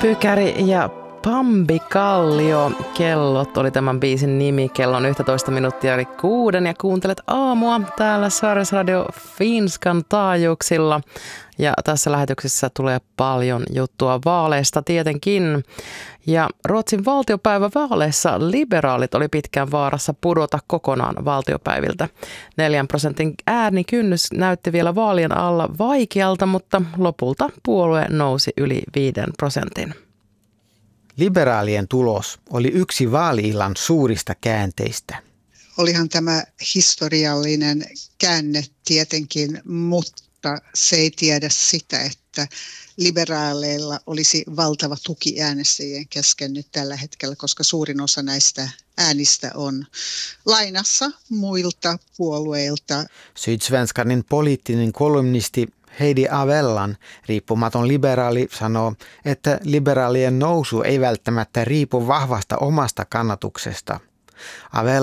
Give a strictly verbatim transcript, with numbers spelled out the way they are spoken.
Pykäri ja Bambi Kallio. Kellot oli tämän biisin nimi. Kello on yksitoista minuuttia yli kuuden ja kuuntelet aamua täällä Sveriges Radio Finskan taajuuksilla. Ja tässä lähetyksessä tulee paljon juttua vaaleista tietenkin. Ja Ruotsin valtiopäivävaaleissa liberaalit oli pitkään vaarassa pudota kokonaan valtiopäiviltä. Neljän prosentin äänikynnys näytti vielä vaalien alla vaikealta, mutta lopulta puolue nousi yli viiden prosentin. Liberaalien tulos oli yksi vaali-illan suurista käänteistä. Olihan tämä historiallinen käänne tietenkin, mutta se ei tiedä sitä, että liberaaleilla olisi valtava tuki äänestäjien kesken nyt tällä hetkellä, koska suurin osa näistä äänistä on lainassa muilta puolueilta. Sydsvenskanin poliittinen kolumnisti Heidi Avellan, riippumaton liberaali, sanoo, että liberaalien nousu ei välttämättä riipu vahvasta omasta kannatuksesta. Avella